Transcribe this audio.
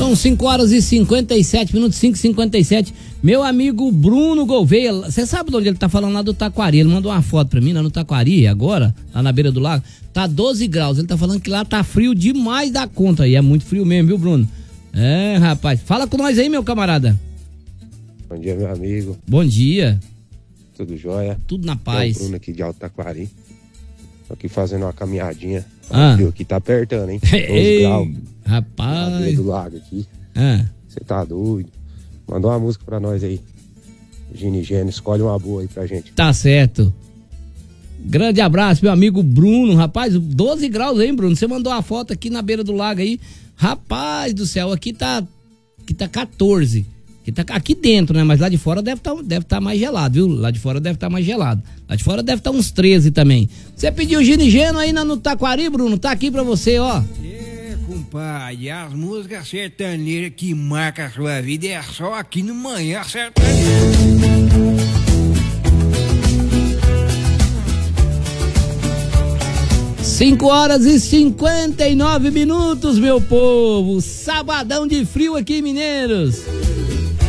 São 5h57, 5h57. Meu amigo Bruno Gouveia, você sabe de onde ele tá falando? Lá do Taquari. Ele mandou uma foto pra mim lá no Taquari, agora, lá na beira do lago. Tá 12 graus. Ele tá falando que lá tá frio demais da conta. E é muito frio mesmo, viu, Bruno? É, rapaz. Fala com nós aí, meu camarada. Bom dia, meu amigo. Bom dia. Tudo jóia? Tudo na paz. É o Bruno aqui de Alto Taquari. Tô aqui fazendo uma caminhadinha. Ah. O aqui tá apertando, hein? 12 graus. Rapaz. Na beira do lago aqui. Você tá doido? Mandou uma música pra nós aí. Gini Gênio, escolhe uma boa aí pra gente. Tá certo. Grande abraço, meu amigo Bruno. Rapaz, 12 graus, hein, Bruno? Você mandou uma foto aqui na beira do lago aí. Rapaz do céu, aqui tá 14. Aqui dentro, né? Mas lá de fora deve tá mais gelado, viu? Lá de fora deve estar mais gelado. Lá de fora deve estar uns 13 também. Você pediu Gini Gênio aí no Taquari, Bruno? Tá aqui pra você, ó. Compadre, as músicas sertanejas que marcam a sua vida é só aqui no Manhã Sertaneja. 5h59, meu povo. Sabadão de frio aqui, mineiros.